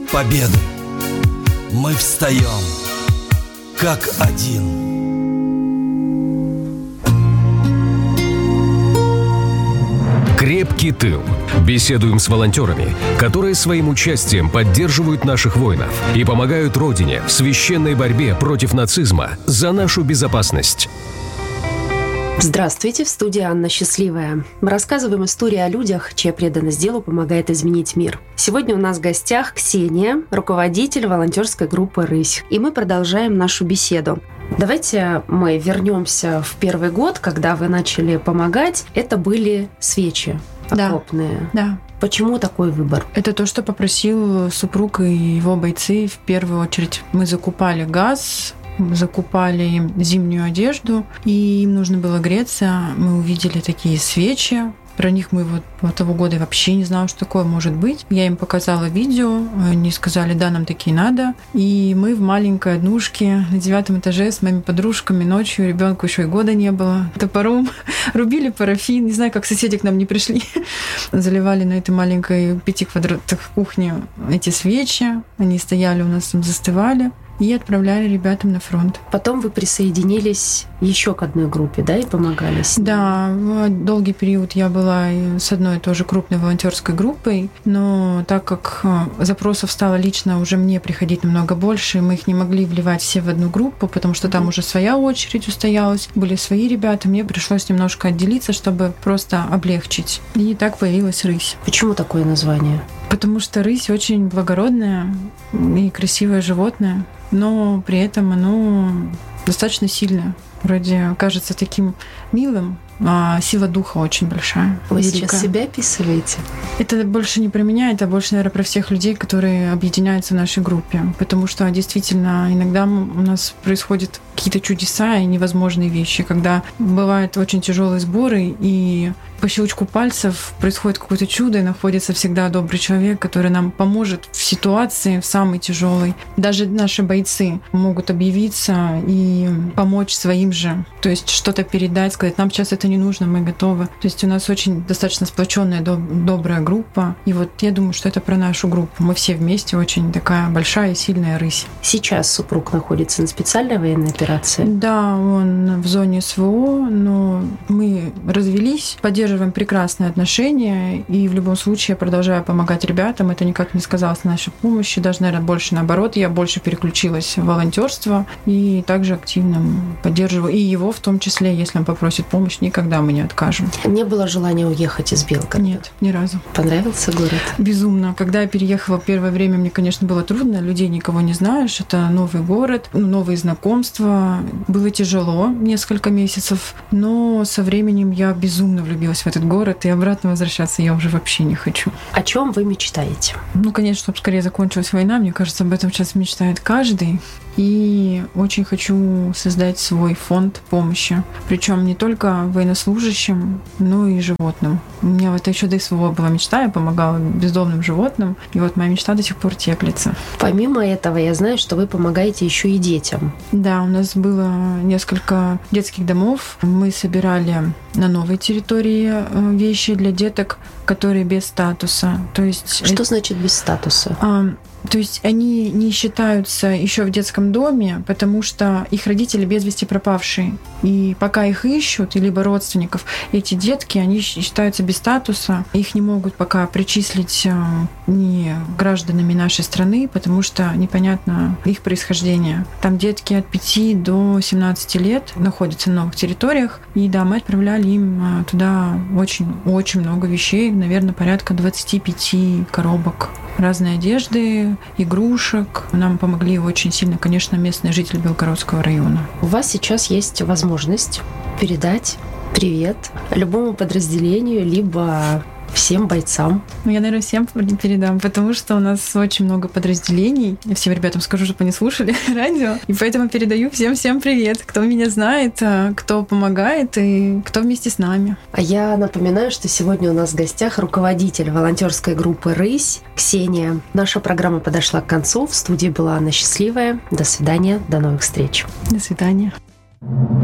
победы мы встаем как один. Крепкий тыл. Беседуем с волонтерами, которые своим участием поддерживают наших воинов и помогают Родине в священной борьбе против нацизма за нашу безопасность. Здравствуйте, в студии Анна Счастливая. Мы рассказываем истории о людях, чья преданность делу помогает изменить мир. Сегодня у нас в гостях Ксения, руководитель волонтерской группы «Рысь». И мы продолжаем нашу беседу. Давайте мы вернемся в первый год, когда вы начали помогать. Это были свечи окопные. Да. Почему такой выбор? Это то, что попросил супруг и его бойцы. В первую очередь мы закупали газ, закупали им зимнюю одежду, и им нужно было греться. Мы увидели такие свечи. Про них мы вот того года вообще не знала, что такое может быть. Я им показала видео, они сказали, да, нам такие надо. И мы в маленькой однушке на 9 этаже с моими подружками ночью, ребенку еще и года не было, топором рубили парафин. Не знаю, как соседи к нам не пришли. Заливали на этой маленькой 5-квадратной кухне эти свечи. Они стояли у нас там, застывали. И отправляли ребятам на фронт. Потом вы присоединились еще к одной группе, да, и помогали с ней? Да, долгий период я была с одной тоже крупной волонтерской группой, но так как запросов стало лично уже мне приходить намного больше, мы их не могли вливать все в одну группу, потому что там уже своя очередь устоялась, были свои ребята, мне пришлось немножко отделиться, чтобы просто облегчить. И так появилась «Рысь». Почему такое название? Потому что рысь очень благородное и красивое животное, но при этом оно достаточно сильное. Вроде кажется таким милым, а сила духа очень большая. Вы великая. Сейчас себя описываете? Это больше не про меня, это больше, наверное, про всех людей, которые объединяются в нашей группе. Потому что действительно иногда у нас происходят какие-то чудеса и невозможные вещи, когда бывают очень тяжелые сборы, и по щелчку пальцев происходит какое-то чудо, и находится всегда добрый человек, который нам поможет в ситуации, в самой тяжелой. Даже наши бойцы могут объявиться и помочь своим же. То есть что-то передать, сказать, нам сейчас это не нужно, мы готовы. То есть у нас очень достаточно сплоченная, добрая группа. И вот я думаю, что это про нашу группу. Мы все вместе очень такая большая и сильная рысь. Сейчас супруг находится на специальной военной операции? Да, он в зоне СВО, но мы развелись, поддерживаем прекрасные отношения, и в любом случае я продолжаю помогать ребятам. Это никак не сказалось на нашей помощи, даже, наверное, больше наоборот. Я больше переключилась в волонтерство и также активно поддерживаю и его в том числе, если он попросит помощь, никогда мы не откажем. Не было желания уехать из Белгорода? Нет, ни разу. Понравился город? Безумно. Когда я переехала первое время, мне, конечно, было трудно, людей никого не знаешь, это новый город, новые знакомства. Было тяжело несколько месяцев, но со временем я безумно влюбилась в этот город, и обратно возвращаться я уже вообще не хочу. О чем вы мечтаете? Конечно, чтобы скорее закончилась война, мне кажется, об этом сейчас мечтает каждый. И очень хочу создать свой фонд помощи. Причем не только военнослужащим, но и животным. У меня вот еще до СВО была мечта, я помогала бездомным животным. И вот моя мечта до сих пор теплится. Помимо этого, я знаю, что вы помогаете еще и детям. Да, у нас было несколько детских домов. Мы собирали на новой территории вещи для деток, которые без статуса. То есть что значит без статуса? То есть они не считаются еще в детском доме, потому что их родители без вести пропавшие. И пока их ищут, либо родственников, эти детки, они считаются без статуса. Их не могут пока причислить ни гражданами нашей страны, потому что непонятно их происхождение. Там детки от 5 до 17 лет находятся на новых территориях. И да, мы отправляли им туда очень много вещей, наверное, порядка 25 коробок разной одежды, игрушек. Нам помогли очень сильно, конечно, местные жители Белгородского района. У вас сейчас есть возможность передать привет любому подразделению, либо всем бойцам. Я, наверное, всем передам, потому что у нас очень много подразделений. Я всем ребятам скажу, чтобы они слушали радио. И поэтому передаю всем привет, кто меня знает, кто помогает и кто вместе с нами. А я напоминаю, что сегодня у нас в гостях руководитель волонтерской группы «Рысь» Ксения. Наша программа подошла к концу. В студии была Анна Счастливая. До свидания, до новых встреч. До свидания.